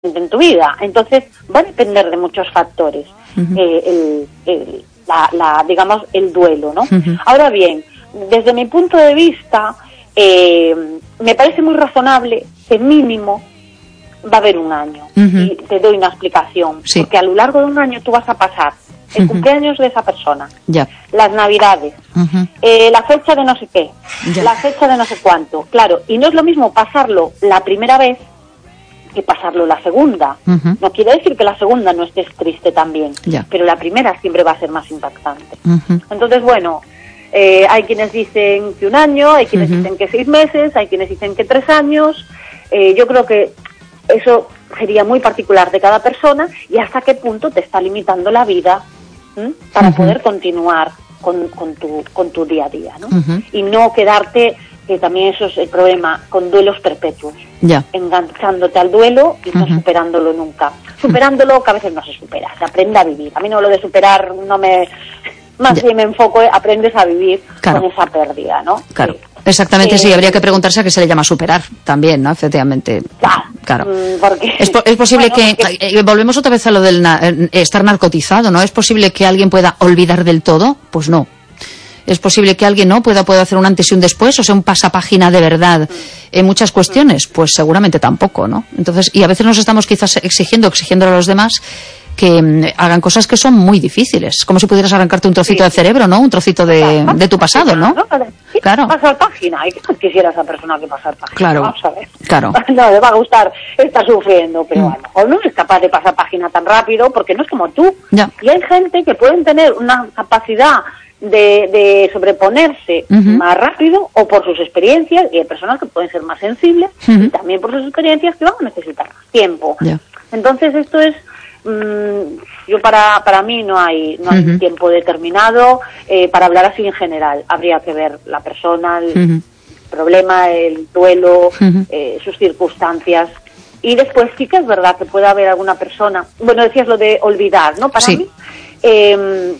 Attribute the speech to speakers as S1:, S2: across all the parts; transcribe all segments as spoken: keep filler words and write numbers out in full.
S1: en tu vida. Entonces va a depender de muchos factores, uh-huh. eh, el, el, la, la, digamos, el duelo, ¿no? Uh-huh. Ahora bien, desde mi punto de vista, eh, me parece muy razonable que mínimo va a haber un año. Uh-huh. Y te doy una explicación. Sí. Porque a lo largo de un año tú vas a pasar el uh-huh. cumpleaños de esa persona, yeah. las navidades, uh-huh. eh, la fecha de no sé qué, yeah. la fecha de no sé cuánto. Claro, y no es lo mismo pasarlo la primera vez que pasarlo la segunda. Uh-huh. No quiere decir que la segunda no estés triste también, yeah. pero la primera siempre va a ser más impactante. Uh-huh. Entonces, bueno, eh, hay quienes dicen que un año, hay quienes uh-huh. dicen que seis meses, hay quienes dicen que tres años. Eh, yo creo que eso sería muy particular de cada persona y hasta qué punto te está limitando la vida, ¿m? Para uh-huh. poder continuar con, con, tu, con tu día a día, ¿no? Uh-huh. Y no quedarte, que también eso es el problema, con duelos perpetuos, yeah. enganchándote al duelo y no uh-huh. superándolo nunca. Superándolo, que a veces no se supera, se aprende a vivir. A mí no lo de superar no me... Más yeah. bien me enfoco, aprendes a vivir claro. con esa pérdida, ¿no?
S2: Claro. Sí. Exactamente, eh, sí, habría que preguntarse a qué se le llama superar también, ¿no? Efectivamente.
S1: Claro.
S2: claro.
S1: Porque,
S2: es, po- es posible
S1: bueno,
S2: que,
S1: que...
S2: Eh, volvemos otra vez a lo del na- eh, estar narcotizado, ¿no? ¿Es posible que alguien pueda olvidar del todo? Pues no. ¿Es posible que alguien no pueda, pueda hacer un antes y un después? O sea, un pasapágina de verdad en muchas cuestiones. Pues seguramente tampoco, ¿no? Entonces, y a veces nos estamos quizás exigiendo, exigiendo a los demás que um, hagan cosas que son muy difíciles. Como si pudieras arrancarte un trocito sí. de cerebro, ¿no? Un trocito de, de tu pasado, ¿no?
S1: Sí,
S2: claro.
S1: Pasar página. ¿Y qué más quisiera esa persona que pasar página?
S2: Claro.
S1: Vamos a ver.
S2: Claro.
S1: No, le va a gustar, está sufriendo, pero mm. a lo mejor no es capaz de pasar página tan rápido porque no es como tú.
S2: Ya.
S1: Y hay gente que pueden tener una capacidad de, de sobreponerse uh-huh. más rápido o por sus experiencias, y hay personas que pueden ser más sensibles uh-huh. y también por sus experiencias que van a necesitar más tiempo.
S2: Ya.
S1: Entonces esto es... Mm, yo para para mí no hay no hay uh-huh. tiempo determinado eh, para hablar así en general. Habría que ver la persona, el uh-huh. problema, el duelo, uh-huh. eh, sus circunstancias. Y después sí que es verdad que puede haber alguna persona, bueno, decías lo de olvidar, ¿no? Para sí. mí eh,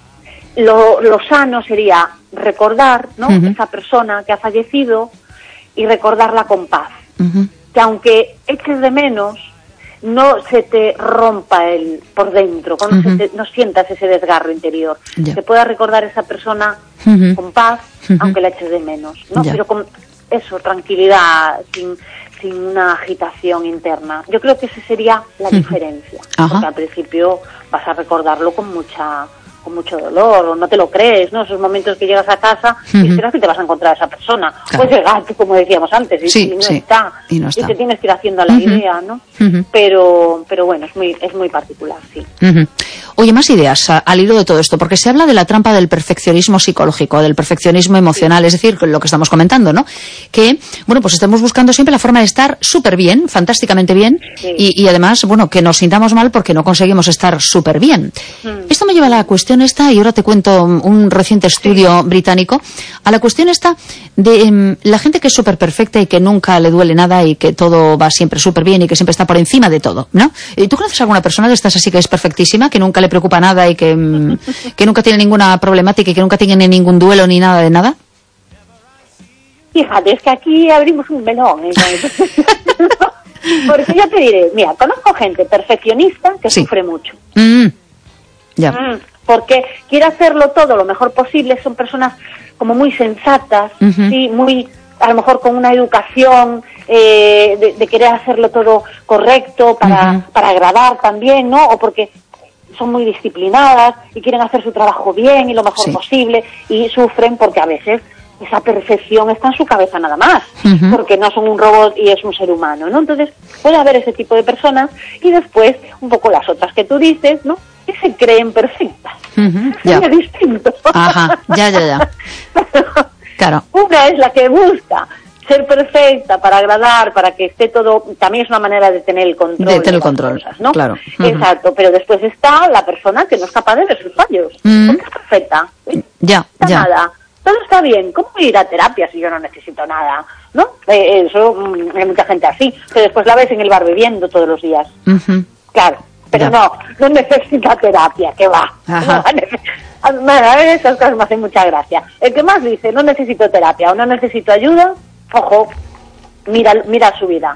S1: lo, lo sano sería recordar, ¿no? Uh-huh. esa persona que ha fallecido y recordarla con paz. Uh-huh. Que aunque eches de menos, no se te rompa el por dentro, no, uh-huh. se te, no sientas ese desgarro interior, yeah. que puedas recordar a esa persona uh-huh. con paz, uh-huh. aunque la eches de menos, ¿no? Yeah. Pero con eso, tranquilidad, sin, sin una agitación interna. Yo creo que esa sería la uh-huh. diferencia, uh-huh. porque al principio vas a recordarlo con mucha con mucho dolor, o no te lo crees, ¿no? Esos momentos que llegas a casa uh-huh. y esperas que te vas a encontrar a esa persona. Claro. Puedes llegar, como decíamos antes, y,
S2: sí,
S1: y, no
S2: sí.
S1: está,
S2: y no está.
S1: Y te tienes que ir haciendo a la uh-huh. idea, ¿no? Uh-huh. Pero, pero bueno, es muy, es muy particular, sí.
S2: Uh-huh. Oye, más ideas a, al hilo de todo esto, porque se habla de la trampa del perfeccionismo psicológico, del perfeccionismo emocional, sí. es decir, lo que estamos comentando, ¿no? Que, bueno, pues estamos buscando siempre la forma de estar súper bien, fantásticamente bien, sí. y, y además, bueno, que nos sintamos mal porque no conseguimos estar súper bien. Uh-huh. Esto me lleva a la cuestión esta, y ahora te cuento un reciente estudio sí. británico, a la cuestión esta de um, la gente que es súper perfecta y que nunca le duele nada y que todo va siempre súper bien y que siempre está por encima de todo, ¿no? ¿Tú conoces a alguna persona de estas así que es perfectísima, que nunca le preocupa nada y que, um, que nunca tiene ninguna problemática y que nunca tiene ningún duelo ni nada de nada?
S1: Fíjate, es que aquí abrimos un melón, ¿eh? Porque ya te diré, mira, conozco gente perfeccionista que sí. sufre mucho.
S2: Mm. Ya.
S1: Mm. Porque quiere hacerlo todo lo mejor posible, son personas como muy sensatas, uh-huh. sí, muy, a lo mejor con una educación eh, de, de querer hacerlo todo correcto para, uh-huh. para agradar también, ¿no? O porque son muy disciplinadas y quieren hacer su trabajo bien y lo mejor sí. posible y sufren porque a veces esa perfección está en su cabeza nada más, uh-huh. porque no son un robot y es un ser humano, ¿no? Entonces puede haber ese tipo de personas y después un poco las otras que tú dices, ¿no? Que se creen perfectas.
S2: Uh-huh, ya.
S1: Es distinto.
S2: Ajá, ya, ya, ya. Claro.
S1: Una es la que busca ser perfecta para agradar, para que esté todo... También es una manera de tener el control.
S2: De tener el control,
S1: cosas, ¿no?
S2: Claro. Uh-huh.
S1: Exacto, pero después está la persona que no es capaz de ver sus fallos. Uh-huh. Porque es perfecta. ¿Sí?
S2: Ya,
S1: no
S2: ya.
S1: Nada. Todo está bien. ¿Cómo ir a terapia si yo no necesito nada? ¿No? Eh, eso, mm, hay mucha gente así. Que después la ves en el bar bebiendo todos los días.
S2: Uh-huh.
S1: Claro. Pero ya. no, no necesita terapia, que va.
S2: Ajá.
S1: No, a ver, estas cosas me hacen mucha gracia. El que más dice, no necesito terapia o no necesito ayuda, ojo, mira, mira su vida.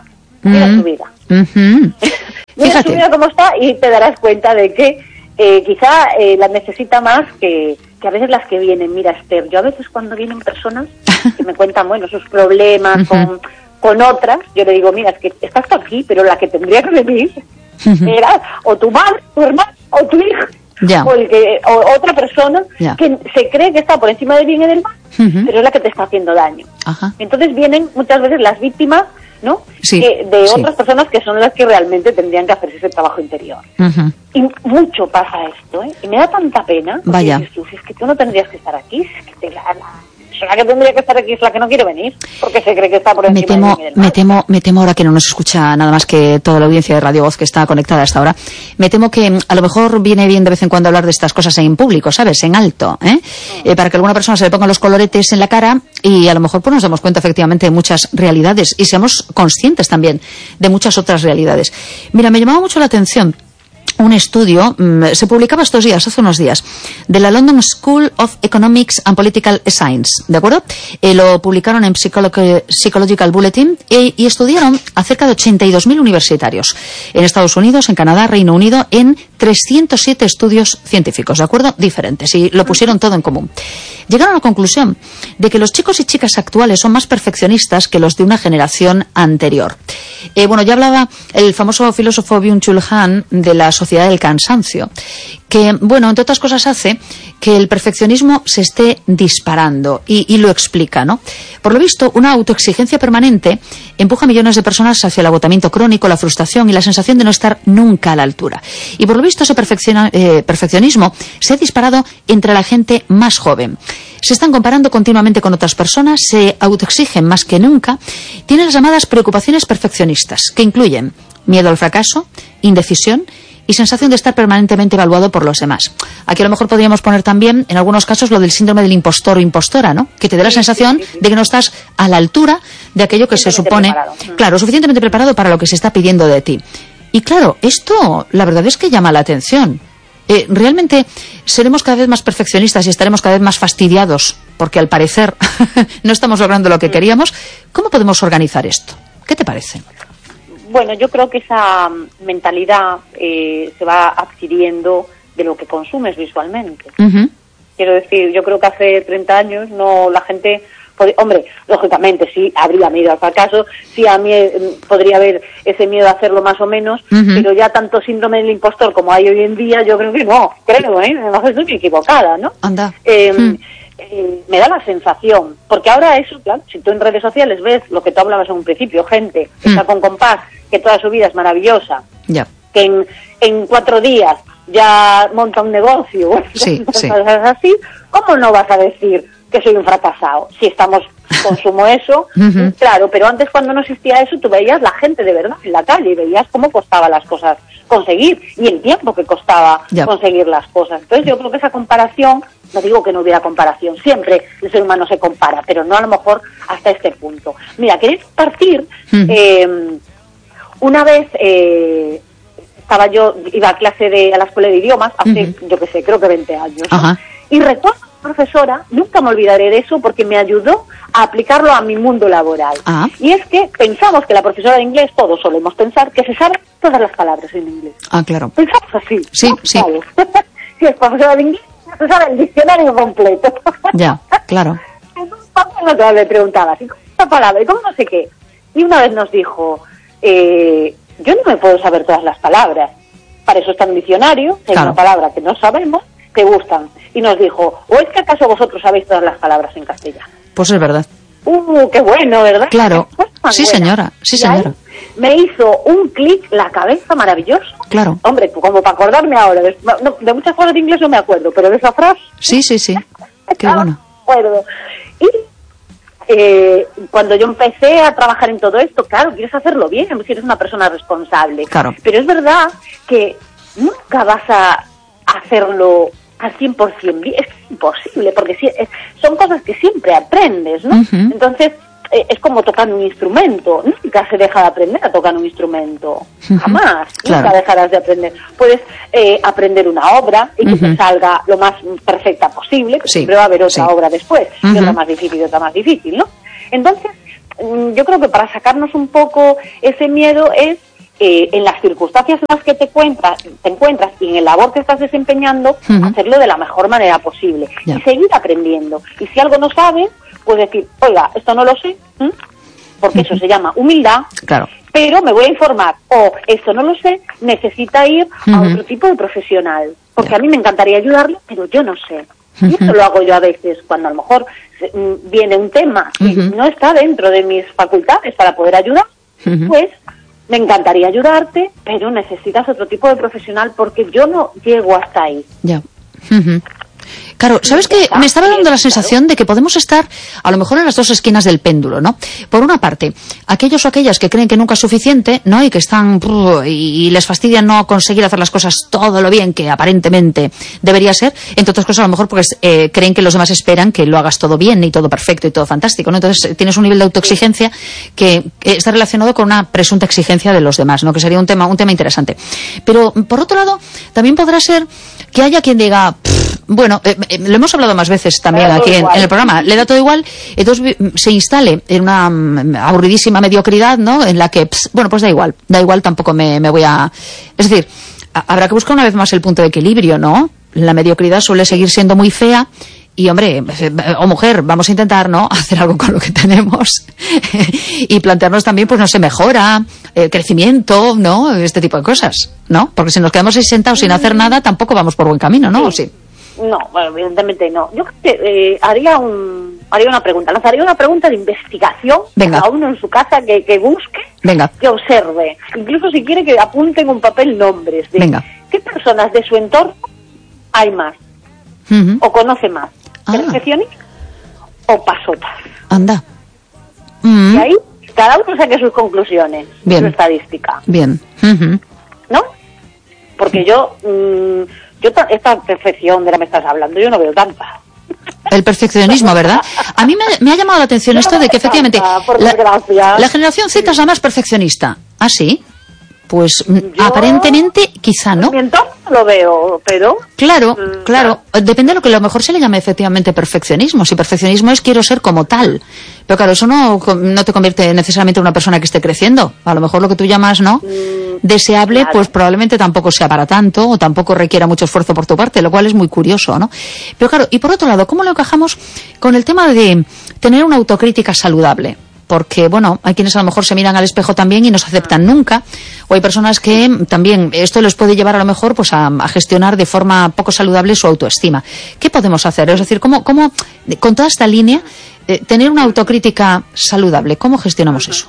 S1: mira su vida.
S2: Uh-huh.
S1: Mira su vida cómo está y te darás cuenta de que eh, quizá eh, la necesita más que, que a veces las que vienen. Mira, Esther, yo a veces cuando vienen personas que me cuentan, bueno, sus problemas uh-huh. con, con otras, yo le digo, mira, es que estás aquí, pero la que tendría que venir uh-huh. era o tu madre, tu hermano o tu hija.
S2: Ya.
S1: O, el que, o otra persona ya. que se cree que está por encima del bien y del mal, uh-huh. pero es la que te está haciendo daño.
S2: Ajá.
S1: Entonces vienen muchas veces las víctimas, ¿no?
S2: Sí,
S1: eh, de
S2: sí.
S1: otras personas que son las que realmente tendrían que hacerse ese trabajo interior.
S2: Uh-huh.
S1: Y mucho pasa esto, ¿eh? Y me da tanta pena.
S2: Vaya.
S1: Dices tú, si es que tú no tendrías que estar aquí, si es que te la, la persona que tendría que estar aquí es la que no quiere venir, porque se cree que está por encima
S2: me temo,
S1: del bien y del mal.
S2: Me temo, me temo ahora que no nos escucha nada más que toda la audiencia de Radio Voz que está conectada hasta ahora. Me temo que a lo mejor viene bien de vez en cuando hablar de estas cosas en público, ¿sabes? En alto, ¿eh? Mm. Eh, para que alguna persona se le ponga los coloretes en la cara y a lo mejor pues nos damos cuenta efectivamente de muchas realidades y seamos conscientes también de muchas otras realidades. Mira, me llamaba mucho la atención un estudio, mmm, se publicaba estos días, hace unos días, de la London School of Economics and Political Science, ¿de acuerdo? Eh, lo publicaron en Psycholo- Psychological Bulletin eh, y estudiaron a cerca de ochenta y dos mil universitarios en Estados Unidos, en Canadá, Reino Unido, en trescientos siete estudios científicos, ¿de acuerdo? Diferentes, y lo pusieron todo en común. Llegaron a la conclusión de que los chicos y chicas actuales son más perfeccionistas que los de una generación anterior. Eh, bueno, ya hablaba el famoso filósofo Byung-Chul Han de la sociedad del cansancio, que, bueno, entre otras cosas hace que el perfeccionismo se esté disparando y, y lo explica, ¿no? Por lo visto, una autoexigencia permanente empuja a millones de personas hacia el agotamiento crónico, la frustración y la sensación de no estar nunca a la altura. Y por lo visto, ese perfecciona, eh, perfeccionismo se ha disparado entre la gente más joven. Se están comparando continuamente con otras personas, se autoexigen más que nunca, tienen las llamadas preocupaciones perfeccionistas, que incluyen miedo al fracaso, indecisión y sensación de estar permanentemente evaluado por los demás. Aquí a lo mejor podríamos poner también, en algunos casos, lo del síndrome del impostor o impostora, ¿no? Que te dé la sí, sensación sí, sí, sí. de que no estás a la altura de aquello que se supone, preparado. claro, suficientemente preparado para lo que se está pidiendo de ti. Y claro, esto, la verdad es que llama la atención. Eh, realmente seremos cada vez más perfeccionistas y estaremos cada vez más fastidiados porque al parecer no estamos logrando lo que queríamos. ¿Cómo podemos organizar esto? ¿Qué te parece?
S1: Bueno, yo creo que esa mentalidad eh, se va adquiriendo de lo que consumes visualmente. Uh-huh. Quiero decir, yo creo que hace treinta años no la gente... Pod- hombre, lógicamente sí habría miedo al fracaso, sí a mí eh, podría haber ese miedo a hacerlo más o menos, uh-huh. pero ya tanto síndrome del impostor como hay hoy en día, yo creo que no, creo, ¿eh? A lo mejor estoy equivocada, ¿no?
S2: Anda.
S1: Eh,
S2: hmm.
S1: eh, me da la sensación, porque ahora eso, claro, si tú en redes sociales ves lo que tú hablabas en un principio, gente que hmm. está con compás, que toda su vida es maravillosa,
S2: yeah.
S1: que en, en cuatro días ya monta un negocio,
S2: sí, sí.
S1: así, ¿cómo no vas a decir que soy un fracasado? Si estamos, consumo eso, uh-huh. claro, pero antes cuando no existía eso, tú veías la gente de verdad en la calle y veías cómo costaba las cosas conseguir y el tiempo que costaba yeah. conseguir las cosas. Entonces yo creo que esa comparación, no digo que no hubiera comparación, siempre el ser humano se compara, pero no a lo mejor hasta este punto. Mira, queréis partir, uh-huh. eh, una vez eh, estaba yo, iba a clase de, a la escuela de idiomas, hace, uh-huh. yo que sé, creo que veinte años, ¿no? Uh-huh. Y recuerdo profesora, nunca me olvidaré de eso porque me ayudó a aplicarlo a mi mundo laboral. Ah. Y es que pensamos que la profesora de inglés, todos solemos pensar que se saben todas las palabras en inglés.
S2: Ah, claro.
S1: Pensamos así.
S2: Sí, ¿no? sí.
S1: Si es profesora de inglés, se sabe el diccionario completo.
S2: Ya, claro.
S1: Entonces, papá le preguntaba, ¿y cómo esta palabra? ¿Y cómo no sé qué? Y una vez nos dijo, eh, yo no me puedo saber todas las palabras. Para eso está el diccionario, que claro. hay una palabra que no sabemos, que gustan. Y nos dijo, ¿o es que acaso vosotros sabéis todas las palabras en castellano?
S2: Pues es verdad.
S1: Uh, qué bueno, ¿verdad?
S2: Claro. Sí, buena. señora, sí, señora.
S1: Me hizo un clic la cabeza maravilloso.
S2: Claro.
S1: Hombre, como para acordarme ahora, de, no, de muchas cosas de inglés no me acuerdo, pero de esa frase...
S2: Sí, sí, sí. Qué bueno.
S1: Me acuerdo. Y eh, cuando yo empecé a trabajar en todo esto, claro, quieres hacerlo bien, si eres una persona responsable.
S2: Claro.
S1: Pero es verdad que nunca vas a hacerlo al cien por ciento, es imposible, porque si, es, son cosas que siempre aprendes, ¿no? Uh-huh. Entonces, eh, es como tocar un instrumento, nunca se deja de aprender a tocar un instrumento, uh-huh. jamás, claro. nunca dejarás de aprender. Puedes eh, aprender una obra y que uh-huh. te salga lo más perfecta posible, que sí. siempre va a haber otra sí. obra después, uh-huh. y otra más difícil y otra más difícil, ¿no? Entonces, yo creo que para sacarnos un poco ese miedo es eh, en las circunstancias en las que te encuentras, te encuentras y en el labor que estás desempeñando, uh-huh. hacerlo de la mejor manera posible yeah. y seguir aprendiendo. Y si algo no sabes, pues decir, oiga, esto no lo sé, ¿Mm? porque uh-huh. eso se llama humildad,
S2: claro.
S1: pero me voy a informar, o esto no lo sé, necesita ir uh-huh. a otro tipo de profesional, porque yeah. a mí me encantaría ayudarle, pero yo no sé. Y eso lo hago yo a veces, cuando a lo mejor viene un tema que uh-huh. no está dentro de mis facultades para poder ayudar, uh-huh. pues me encantaría ayudarte, pero necesitas otro tipo de profesional porque yo no llego hasta ahí.
S2: Ya. Uh-huh. Claro, ¿sabes qué? Me estaba dando la sensación de que podemos estar a lo mejor en las dos esquinas del péndulo, ¿no? Por una parte, aquellos o aquellas que creen que nunca es suficiente, ¿no? Y que están y les fastidia no conseguir hacer las cosas todo lo bien que aparentemente debería ser, entre otras cosas a lo mejor porque eh, creen que los demás esperan que lo hagas todo bien y todo perfecto y todo fantástico, ¿no? Entonces tienes un nivel de autoexigencia que está relacionado con una presunta exigencia de los demás, ¿no? Que sería un tema un tema interesante. Pero por otro lado, también podrá ser que haya quien diga, bueno, eh, eh, lo hemos hablado más veces también aquí en, en el programa, le da todo igual, entonces se instale en una um, aburridísima mediocridad, ¿no? En la que, pss, bueno, pues da igual, da igual, tampoco me, me voy a... Es decir, a, habrá que buscar una vez más el punto de equilibrio, ¿no? La mediocridad suele seguir siendo muy fea y, hombre, o mujer, vamos a intentar, ¿no? Hacer algo con lo que tenemos y plantearnos también, pues no sé, mejora, el crecimiento, ¿no? Este tipo de cosas, ¿no? Porque si nos quedamos ahí sentados sin hacer nada, tampoco vamos por buen camino, ¿no? ¿O sí?
S1: No, bueno, evidentemente no. Yo creo que eh, haría un haría una pregunta, lanzaría una pregunta de investigación. Venga. A uno en su casa que, que busque, Venga. que observe, incluso si quiere que apunte en un papel nombres de Venga. qué personas de su entorno hay más uh-huh. o conoce más, ah. perfeccionistas o pasotas.
S2: Anda.
S1: Uh-huh. Y ahí cada uno saque sus conclusiones, Bien. su estadística.
S2: Bien. Uh-huh.
S1: ¿No? Porque yo... Mmm, Yo esta perfección de la que me estás hablando, yo no veo tanta.
S2: El perfeccionismo, ¿verdad? A mí me, me ha llamado la atención esto de que efectivamente la, la generación Z es la más perfeccionista. ¿Ah, sí? Pues yo, aparentemente quizá no.
S1: Mi entorno lo veo, pero...
S2: Claro, mm, claro. Depende de lo que a lo mejor se le llame efectivamente perfeccionismo. Si perfeccionismo es quiero ser como tal. Pero claro, eso no, no te convierte necesariamente en una persona que esté creciendo. A lo mejor lo que tú llamas, ¿no? Mm, deseable, claro. Pues probablemente tampoco sea para tanto o tampoco requiera mucho esfuerzo por tu parte, lo cual es muy curioso, ¿no? Pero claro, y por otro lado, ¿cómo lo encajamos con el tema de tener una autocrítica saludable? Porque, bueno, hay quienes a lo mejor se miran al espejo también y no se aceptan nunca, o hay personas que también esto les puede llevar a lo mejor pues a, a gestionar de forma poco saludable su autoestima. ¿Qué podemos hacer? Es decir, ¿cómo, cómo con toda esta línea, eh, tener una autocrítica saludable? ¿Cómo gestionamos eso?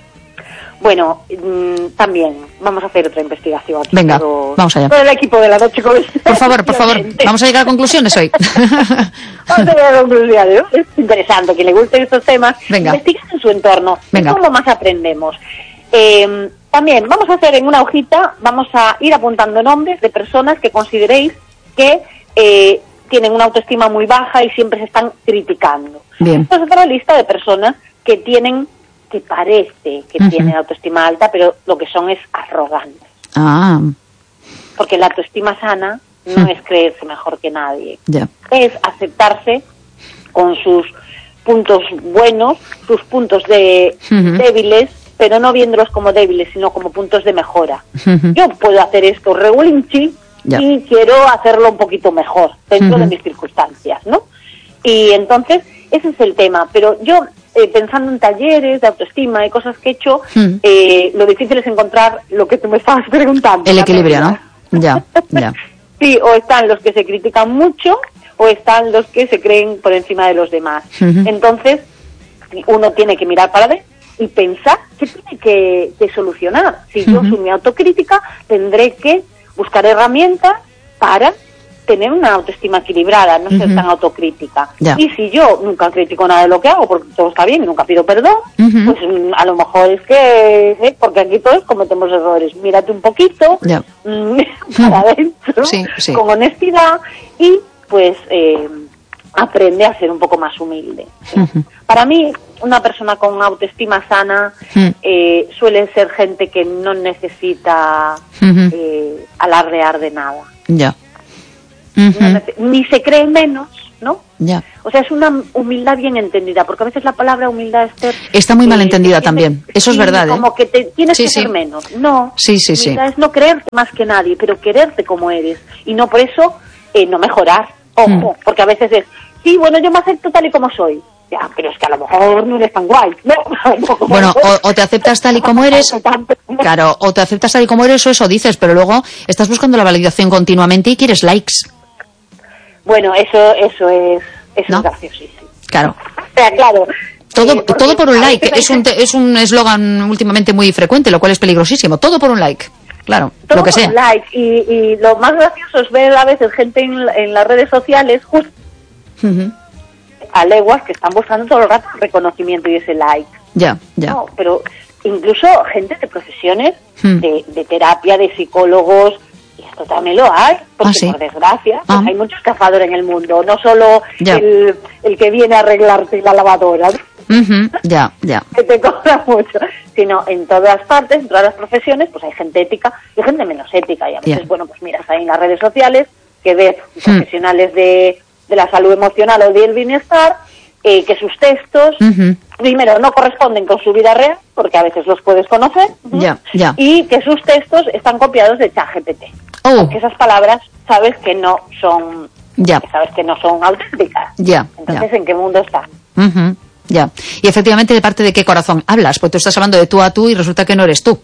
S1: Bueno, mmm, también vamos a hacer otra investigación.
S2: Venga,
S1: todo,
S2: vamos allá.
S1: Todo el equipo de la noche con
S2: Por favor, por favor, vamos a llegar a conclusiones hoy.
S1: Vamos a llegar a conclusiones. Es interesante, que le gusten estos temas.
S2: Venga.
S1: Investigar en su entorno.
S2: Venga.
S1: ¿Cómo más aprendemos? Eh, también vamos a hacer en una hojita, vamos a ir apuntando nombres de personas que consideréis que eh, tienen una autoestima muy baja y siempre se están criticando.
S2: Bien.
S1: Esta es otra lista de personas que tienen... que parece que uh-huh. tienen autoestima alta, pero lo que son es arrogantes.
S2: Ah.
S1: Porque la autoestima sana no uh-huh. es creerse mejor que nadie.
S2: Yeah.
S1: Es aceptarse con sus puntos buenos, sus puntos de uh-huh. débiles, pero no viéndolos como débiles, sino como puntos de mejora. Uh-huh. Yo puedo hacer esto regulinchi yeah. y quiero hacerlo un poquito mejor dentro uh-huh. de mis circunstancias, ¿no? Y entonces, ese es el tema. Pero yo... Eh, pensando en talleres de autoestima y cosas que he hecho, mm. eh, lo difícil es encontrar lo que tú me estabas preguntando.
S2: El equilibrio, ¿no? Ya, ya.
S1: Sí, o están los que se critican mucho o están los que se creen por encima de los demás. Uh-huh. Entonces, uno tiene que mirar para adentro y pensar qué tiene que, que solucionar. Si uh-huh. yo soy mi autocrítica, tendré que buscar herramientas para... tener una autoestima equilibrada, no ser uh-huh. tan autocrítica. Ya. Y si yo nunca critico nada de lo que hago, porque todo está bien y nunca pido perdón, uh-huh. pues a lo mejor es que, ¿eh? porque aquí todos cometemos errores. Mírate un poquito,
S2: ya.
S1: para adentro,
S2: sí, sí.
S1: con honestidad, y pues eh, aprende a ser un poco más humilde. Uh-huh. Para mí, una persona con autoestima sana uh-huh. eh, suele ser gente que no necesita uh-huh. eh, alardear de nada.
S2: Ya.
S1: Uh-huh. No, ni se cree menos, ¿no?
S2: Ya.
S1: O sea, es una humildad bien entendida, porque a veces la palabra humildad, Esther,
S2: está muy mal
S1: eh,
S2: entendida
S1: tiene,
S2: también. Eso es verdad, ¿eh?
S1: Como que te tienes
S2: sí,
S1: que
S2: sí.
S1: ser menos. No.
S2: Sí, sí, sí.
S1: Humildad es no creerte más que nadie, pero quererte como eres. Y no por eso eh, no mejorar. Ojo, mm. porque a veces es, sí, bueno, yo me acepto tal y como soy. Ya, pero es que a lo mejor no eres tan guay. No,
S2: bueno, o, o te aceptas tal y como eres, claro, o te aceptas tal y como eres o eso dices, pero luego estás buscando la validación continuamente y quieres likes.
S1: Bueno, eso eso es, eso
S2: ¿no?
S1: es graciosísimo.
S2: Claro.
S1: O sea, claro.
S2: Todo,
S1: eh,
S2: todo por un like, es un es un eslogan últimamente muy frecuente, lo cual es peligrosísimo. Todo por un like, claro,
S1: todo
S2: lo que
S1: por
S2: sea.
S1: Un like. Y, y lo más gracioso es ver a veces gente en, en las redes sociales justo uh-huh. a leguas que están buscando todo el rato reconocimiento y ese like.
S2: Ya, ya.
S1: No, pero incluso gente de profesiones
S2: hmm.
S1: de, de terapia, de psicólogos, y esto también lo hay, porque
S2: ¿Ah, sí?
S1: por desgracia pues
S2: ah.
S1: hay mucho estafador en el mundo, no solo el, el que viene a arreglarte la lavadora,
S2: uh-huh. ya, ya.
S1: que te cobra mucho, sino en todas partes, en todas las profesiones, pues hay gente ética y gente menos ética, y a veces, yeah. bueno, pues miras ahí en las redes sociales que ves hmm. profesionales de, de la salud emocional o del bienestar, eh, que sus textos, uh-huh. primero, no corresponden con su vida real, porque a veces los puedes conocer,
S2: ya, ya.
S1: y que sus textos están copiados de ChatGPT.
S2: Oh.
S1: Porque esas palabras sabes que no son,
S2: ya.
S1: que sabes que no son auténticas.
S2: Ya,
S1: Entonces,
S2: ya.
S1: ¿en qué mundo están?
S2: Uh-huh. Ya. Y efectivamente, ¿de parte de qué corazón hablas? Pues tú estás hablando de tú a tú y resulta que no eres tú.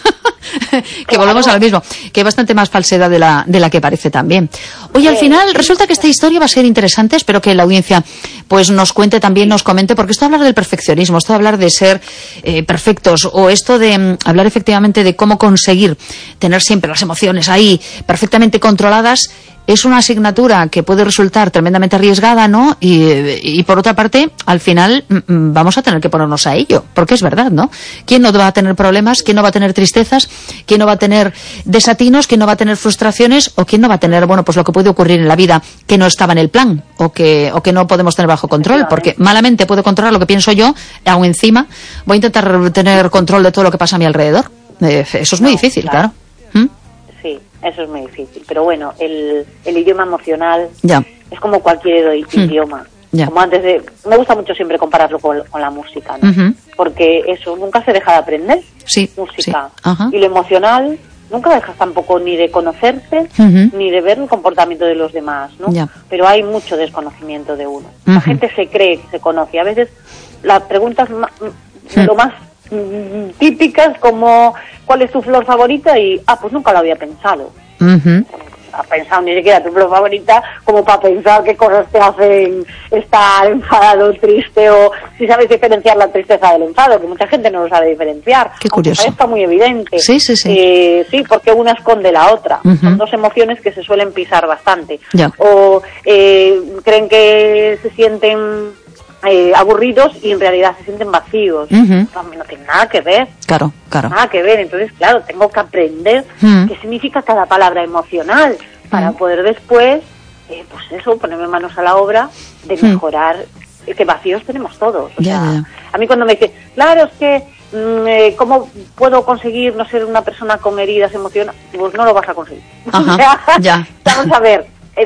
S2: que claro. volvemos a lo mismo, que hay bastante más falsedad de la, de la que parece también. Oye, al final resulta que esta historia va a ser interesante, espero que la audiencia pues nos cuente también, nos comente, porque esto de hablar del perfeccionismo, esto de hablar de ser eh, perfectos, o esto de um, hablar efectivamente de cómo conseguir tener siempre las emociones ahí perfectamente controladas, es una asignatura que puede resultar tremendamente arriesgada, ¿no? Y, y por otra parte, al final m- vamos a tener que ponernos a ello, porque es verdad, ¿no? ¿Quién no va a tener problemas? ¿Quién no va a tener tristezas? ¿Quién no va a tener desatinos? ¿Quién no va a tener frustraciones? ¿O quién no va a tener, bueno, pues lo que puede ocurrir en la vida que no estaba en el plan o que, o que no podemos tener bajo control? Porque malamente puedo controlar lo que pienso yo, aún encima voy a intentar tener control de todo lo que pasa a mi alrededor. Eh, eso es muy no, difícil, claro. claro. ¿Mm?
S1: Sí, eso es muy difícil. Pero bueno, el, el idioma emocional
S2: ya.
S1: es como cualquier hmm. idioma. Ya. Como antes de... Me gusta mucho siempre compararlo con, con la música, ¿no? Uh-huh. Porque eso, nunca se deja de aprender.
S2: Sí,
S1: música.
S2: Sí. Uh-huh.
S1: Y lo emocional, nunca dejas tampoco ni de conocerte, uh-huh. ni de ver el comportamiento de los demás, ¿no?
S2: Ya.
S1: Pero hay mucho desconocimiento de uno.
S2: Uh-huh.
S1: La gente se cree que se conoce. A veces las preguntas ma- uh-huh. lo más mm, típicas como ¿cuál es tu flor favorita? Y, ah, pues nunca lo había pensado.
S2: Uh-huh.
S1: Ha pensado ni siquiera tu flor favorita como para pensar qué cosas te hacen estar enfadado, triste, o si sabes diferenciar la tristeza del enfado, que mucha gente no lo sabe diferenciar.
S2: Qué curioso.
S1: Está muy evidente.
S2: Sí, sí, sí.
S1: Eh, sí, porque una esconde la otra.
S2: Uh-huh.
S1: Son dos emociones que se suelen pisar bastante.
S2: Ya.
S1: O eh, creen que se sienten eh, aburridos y en realidad se sienten vacíos.
S2: Uh-huh.
S1: No, no tiene nada que ver.
S2: Claro, claro.
S1: Nada que ver. Entonces, claro, tengo que aprender
S2: uh-huh.
S1: qué significa cada palabra emocional para uh-huh. poder después, eh, pues eso, ponerme manos a la obra de mejorar, uh-huh. que vacíos tenemos todos. O
S2: ya,
S1: sea,
S2: ya.
S1: A mí cuando me dicen, claro, es que, mm, eh, ¿cómo puedo conseguir no ser una persona con heridas emocionales? Pues no lo vas a conseguir.
S2: Ajá,
S1: o sea,
S2: ya.
S1: Vamos a ver.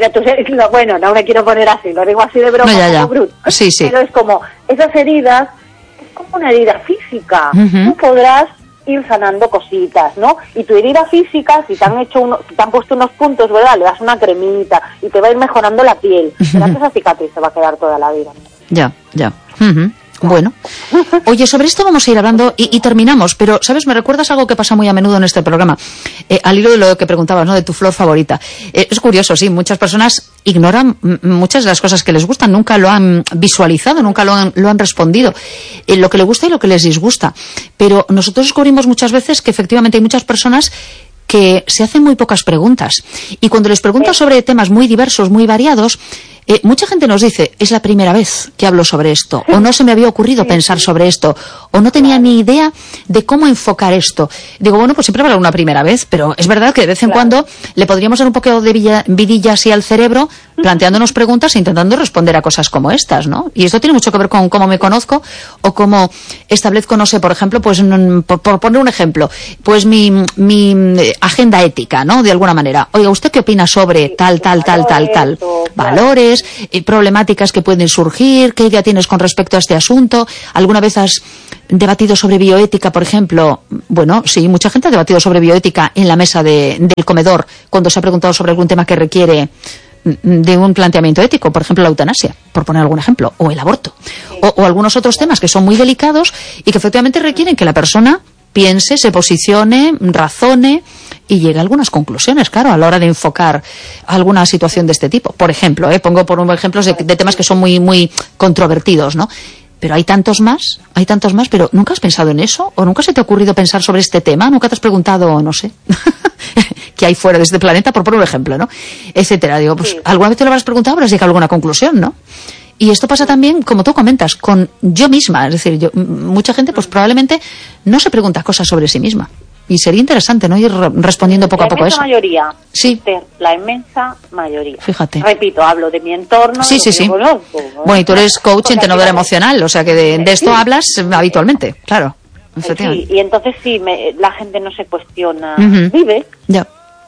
S1: Bueno, no me quiero poner así, lo digo así de broma,
S2: no, ya, ya.
S1: como bruto.
S2: Sí, sí.
S1: Pero es como, esas heridas, es como una herida física.
S2: Uh-huh.
S1: Tú podrás ir sanando cositas, ¿no? Y tu herida física, si te han hecho uno, si te han puesto unos puntos, ¿verdad? Le das una cremita y te va a ir mejorando la piel. Pero esa cicatriz te va a quedar toda la vida.
S2: Ya, ya. Uh-huh. Bueno, oye, sobre esto vamos a ir hablando y, y terminamos, pero, ¿sabes? Me recuerdas algo que pasa muy a menudo en este programa, eh, al hilo de lo que preguntabas, ¿no? De tu flor favorita. Eh, es curioso, sí, muchas personas ignoran m- muchas de las cosas que les gustan, nunca lo han visualizado, nunca lo han, lo han respondido, eh, lo que les gusta y lo que les disgusta. Pero nosotros descubrimos muchas veces que efectivamente hay muchas personas que se hacen muy pocas preguntas. Y cuando les preguntas sobre temas muy diversos, muy variados, eh, mucha gente nos dice, es la primera vez que hablo sobre esto, o no se me había ocurrido pensar sobre esto, o no tenía ni idea de cómo enfocar esto. Digo, bueno, pues siempre habrá una primera vez, pero es verdad que de vez en claro. cuando le podríamos dar un poco de villa, vidilla así al cerebro planteándonos preguntas e intentando responder a cosas como estas, ¿no? Y esto tiene mucho que ver con cómo me conozco o cómo establezco, no sé, por ejemplo, pues por, por poner un ejemplo, pues mi, mi agenda ética, ¿no? De alguna manera. Oiga, ¿usted qué opina sobre tal, tal, tal, tal, tal? Valores, eh, problemáticas que pueden surgir, ¿qué idea tienes con respecto a este asunto? ¿Alguna vez has debatido sobre bioética, por ejemplo? Bueno, sí, mucha gente ha debatido sobre bioética en la mesa de, del comedor cuando se ha preguntado sobre algún tema que requiere de un planteamiento ético, por ejemplo la eutanasia, por poner algún ejemplo, o el aborto, o, o algunos otros temas que son muy delicados y que efectivamente requieren que la persona piense, se posicione, razone y llegue a algunas conclusiones, claro, a la hora de enfocar alguna situación de este tipo. Por ejemplo, eh, pongo por un ejemplo de, de temas que son muy, muy controvertidos, ¿no? Pero hay tantos más, hay tantos más, pero ¿nunca has pensado en eso? ¿O nunca se te ha ocurrido pensar sobre este tema? ¿Nunca te has preguntado, no sé, qué hay fuera de este planeta, por poner un ejemplo, ¿no? Etcétera. Digo, pues sí. ¿Alguna vez te lo habrás preguntado? Habrás llegado a alguna conclusión, ¿no? Y esto pasa también, como tú comentas, con yo misma. Es decir, yo, mucha gente pues probablemente no se pregunta cosas sobre sí misma. Y sería interesante, ¿no? Ir respondiendo poco a poco a eso.
S1: La inmensa mayoría.
S2: Sí.
S1: La inmensa mayoría.
S2: Fíjate.
S1: Repito, hablo de mi entorno.
S2: Sí, sí, sí.
S1: Conozco, ¿no?
S2: Bueno, y tú eres coach entrenadora emocional, o sea que de, de esto
S1: sí.
S2: hablas habitualmente, claro.
S1: Sí, y entonces sí, me, la gente no se cuestiona.
S2: Uh-huh.
S1: Vive.
S2: Ya.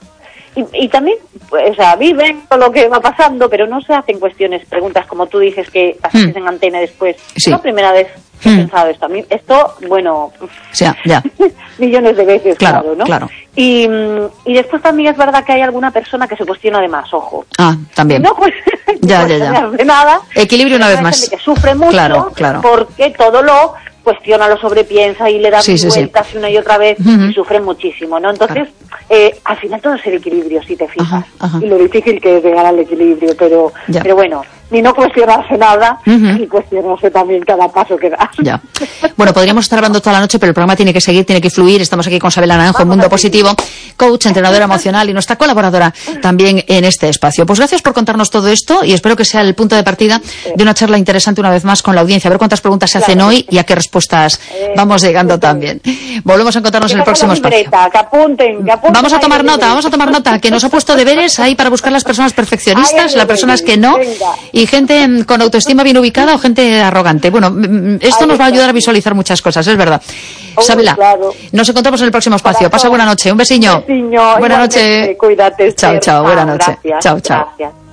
S1: Y, y también, pues, o sea, viven todo lo que va pasando, pero no se hacen cuestiones, preguntas como tú dices que pasaste mm. en antena después. Sí. Es la primera vez que mm. he pensado esto. A mí, esto, bueno,
S2: ya, ya.
S1: millones de veces,
S2: claro,
S1: claro, ¿no?
S2: Claro.
S1: Y, y después también es verdad que hay alguna persona que se cuestiona de más, ojo.
S2: Ah, también.
S1: No, pues,
S2: ya, ya, ya.
S1: de nada.
S2: Equilibrio una vez más.
S1: Que sufre mucho,
S2: claro, claro.
S1: porque todo lo cuestiona, lo sobrepiensa y le da
S2: sí, sí,
S1: vueltas sí. una y otra vez uh-huh. y sufren muchísimo, ¿no? Entonces, claro. eh, al final todo es el equilibrio, si te fijas. Ajá, ajá. Y lo difícil que es llegar al equilibrio, pero, pero bueno, ni no cuestionarse nada, uh-huh. ni cuestionarse también cada paso que das.
S2: Ya. Bueno, podríamos estar hablando toda la noche, pero el programa tiene que seguir, tiene que fluir. Estamos aquí con Sabela Naranjo, en Mundo Positivo, coach, entrenadora emocional y nuestra colaboradora también en este espacio. Pues gracias por contarnos todo esto y espero que sea el punto de partida de una charla interesante una vez más con la audiencia. A ver cuántas preguntas se hacen claro. hoy y a qué respuestas eh, vamos llegando sí, también. Volvemos a encontrarnos en el próximo espacio.
S1: Que apunten, que apunten
S2: vamos a tomar nota, vamos a tomar nota, que nos ha puesto deberes ahí para buscar las personas perfeccionistas, las personas que no, y gente con autoestima bien ubicada o gente arrogante. Bueno, esto nos va a ayudar a visualizar muchas cosas, es verdad. Oh, Sabela, claro. Nos encontramos en el próximo espacio. Pasa buena noche, un besiño.
S1: Un besiño.
S2: Buena noche.
S1: Cuídate.
S2: Chao, chao, buena noche.
S1: Gracias.
S2: Chao, chao.
S1: Gracias.